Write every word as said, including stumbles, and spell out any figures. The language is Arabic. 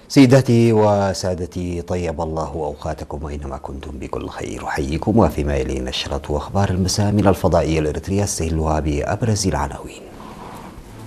سيداتي وسادتي، طيب الله أوقاتكم أينما كنتم بكل خير. أحييكم وفيما يلي نشرة أخبار المساء من الفضائية الإريترية، استهلها بأبرز العناوين.